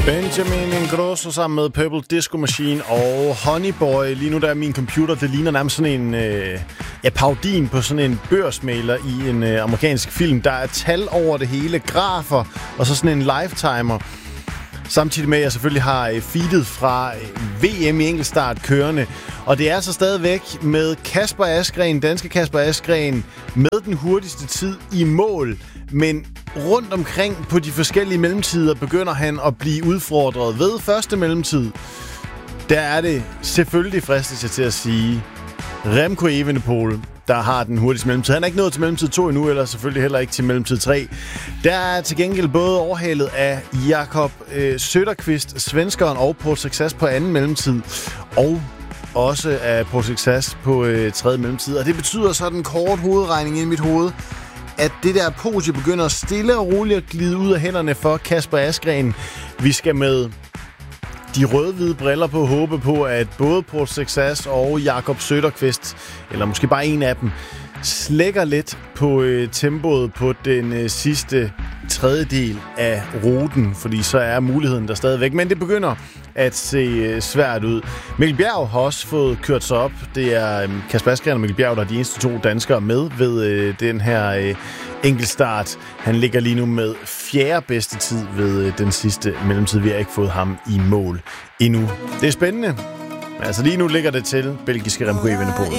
Benjamin Ingrosso sammen med Purple Disco Machine og Honey Boy. Lige nu der er min computer, det ligner nærmest sådan en parodien på sådan en børsmæler i en amerikansk film. Der er tal over det hele, grafer og så sådan en lifetimer. Samtidig med, at jeg selvfølgelig har feedet fra VM i enkeltstart kørende. Og det er så stadigvæk med Kasper Asgreen, danske Kasper Asgreen, med den hurtigste tid i mål. Men rundt omkring på de forskellige mellemtider begynder han at blive udfordret. Ved første mellemtid, der er det selvfølgelig fristet til at sige Remco Evenepoel, der har den hurtigste mellemtid. Han er ikke nået til mellemtid 2 endnu, eller selvfølgelig heller ikke til mellemtid 3. Der er til gengæld både overhalet af Jakob Söderqvist, svenskeren, og Paul Success på anden mellemtid, og også af Paul Success på tredje mellemtid. Og det betyder så den kort hovedregning i mit hoved, at det der podie begynder stille og roligt at glide ud af hænderne for Kasper Asgreen. Vi skal med de rød-hvide briller på håbe på, at både Paul Success og Jakob Söderqvist, eller måske bare en af dem, slækker lidt på tempoet på den sidste tredjedel af ruten, fordi så er muligheden der stadigvæk. Men det begynder at se svært ud. Mikkel Bjerg har også fået kørt sig op. Det er Kasper Asgreen og Mikkel Bjerg, der er de eneste to danskere med ved den her enkeltstart. Han ligger lige nu med fjerde bedste tid ved den sidste mellemtid. Vi har ikke fået ham i mål endnu. Det er spændende. Altså lige nu ligger det til belgiske Remco Evenepoel.